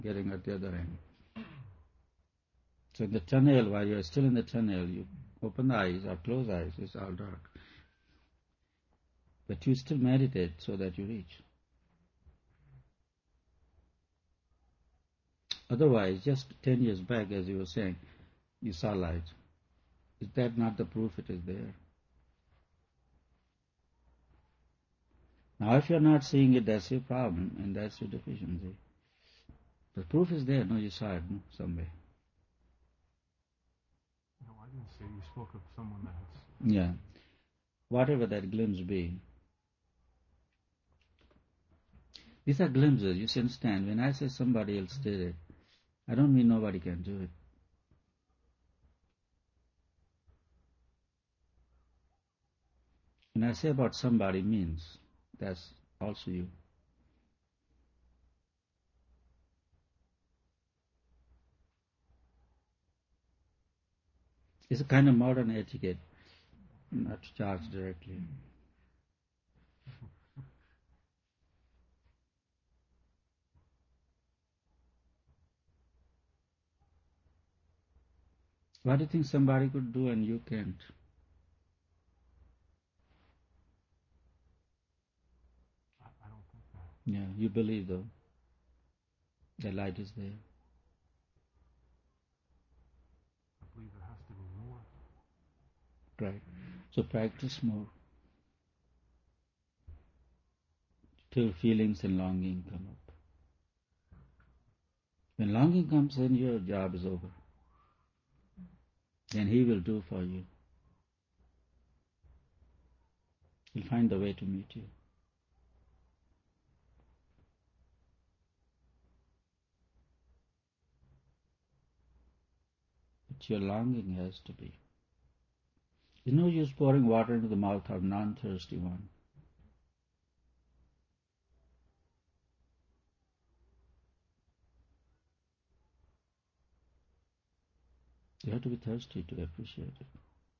getting at the other end. So in the tunnel, while you're still in the tunnel, you open the eyes or close eyes, it's all dark. But you still meditate so that you reach. Otherwise, just 10 years back, as you were saying, you saw light. Is that not the proof it is there? Now, if you're not seeing it, that's your problem, and that's your deficiency. The proof is there. No, you saw it somewhere. No, I didn't say. You spoke of someone that has... Yeah. Whatever that glimpse be. These are glimpses. You understand. When I say somebody else did it, I don't mean nobody can do it. When I say about somebody means, that's also you. It's a kind of modern etiquette, not to charge directly. What do you think somebody could do and you can't? I don't think that. Yeah, you believe though. The light is there. I believe there has to be more. Right. So practice more. Till feelings and longing come up. When longing comes in, your job is over. Then he will do for you. He'll find the way to meet you. But your longing has to be. There's no use pouring water into the mouth of non-thirsty one. You have to be thirsty to appreciate it.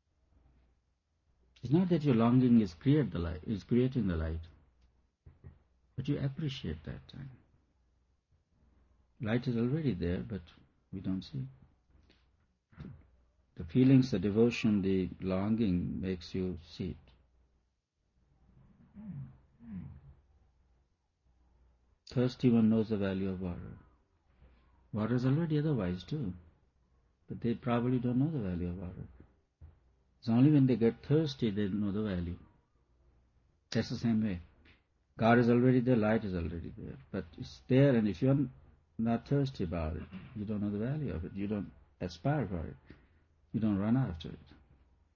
It's not that your longing is creating the light, but you appreciate that time. Light is already there, but we don't see. The feelings, the devotion, the longing makes you see it. Thirsty one knows the value of water. Water is already otherwise too, but they probably don't know the value of water. It's only when they get thirsty they know the value. That's the same way. God is already there, light is already there, but it's there, and if you're not thirsty about it, you don't know the value of it. You don't aspire for it. You don't run after it.